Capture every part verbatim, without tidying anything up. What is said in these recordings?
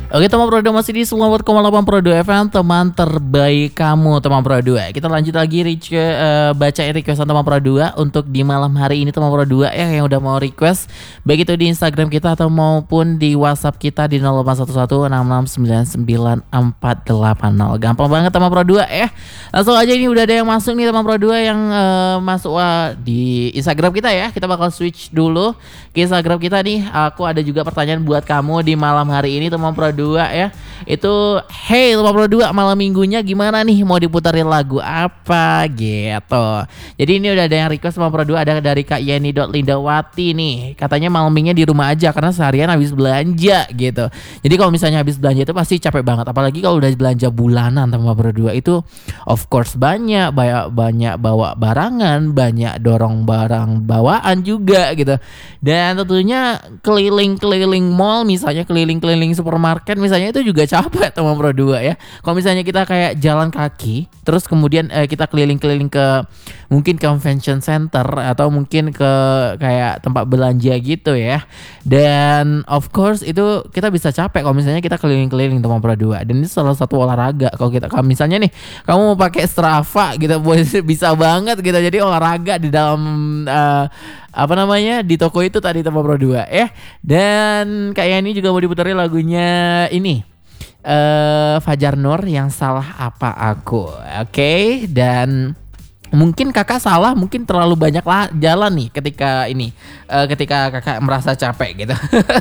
Oke teman Pro dua masih di sembilan puluh koma delapan Pro dua F M, teman terbaik kamu teman Pro dua. Kita lanjut lagi reach, uh, bacain requestan teman Pro dua untuk di malam hari ini teman Pro dua ya, yang udah mau request baik itu di Instagram kita atau maupun di WhatsApp kita di nol delapan satu satu enam enam sembilan sembilan empat delapan nol. Gampang banget teman Pro dua ya. Langsung aja, ini udah ada yang masuk nih teman Pro dua yang uh, masuk uh, di Instagram kita ya. Kita bakal switch dulu ke Instagram kita nih. Aku ada juga pertanyaan buat kamu di malam hari ini teman Pro dua ya. Itu hey teman Pro dua, malam minggunya gimana nih, mau diputarin lagu apa gitu. Jadi ini udah ada yang request teman Pro dua, ada dari Kak Yeni Lindawati nih. Katanya malam minggunya di rumah aja karena seharian habis belanja gitu. Jadi kalau misalnya habis belanja itu pasti capek banget, apalagi kalau udah belanja bulanan teman Pro dua itu of course banyak banyak banyak bawa barangan, banyak dorong barang bawaan juga gitu. Dan tentunya keliling-keliling mall, misalnya keliling-keliling supermarket misalnya, itu juga capek teman Pro dua ya. Kalau misalnya kita kayak jalan kaki terus kemudian eh, kita keliling-keliling ke mungkin convention center atau mungkin ke kayak tempat belanja gitu ya. Dan of course itu kita bisa capek kalau misalnya kita keliling-keliling teman Pro dua. Dan ini salah satu olahraga. Kalau kita kalau misalnya nih kamu mau pakai Strava gitu bisa banget gitu. Jadi olahraga di dalam uh, apa namanya di toko itu tadi teman Pro dua ya. Dan kayak ini juga mau diputerin lagunya ini uh, Fajar Nur yang Salah Apa Aku. Oke, okay? Dan mungkin kakak salah, mungkin terlalu banyak lah jalan nih ketika ini uh, ketika kakak merasa capek gitu.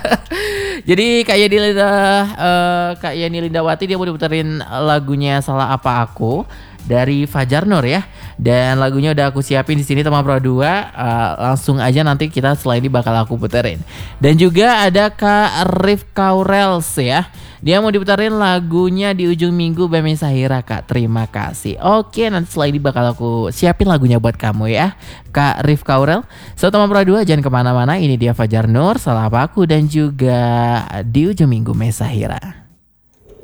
Jadi Kak Yeni Linda, uh, Kak Yeni Lindawati dia mau diputerin lagunya Salah Apa Aku dari Fajar Nur ya. Dan lagunya udah aku siapin di sini teman Pro dua. Uh, langsung aja nanti kita setelah ini bakal aku puterin. Dan juga ada Kak Rif Kaurels ya. Dia mau diputerin lagunya Di Ujung Minggu Bemi Sahira Kak. Terima kasih. Oke, nanti setelah ini bakal aku siapin lagunya buat kamu ya, Kak Rif Kaurel. So teman Pro dua jangan kemana-mana. Ini dia Fajar Nur, Salah Apa Aku, dan juga Di Ujung Minggu Bemi Sahira.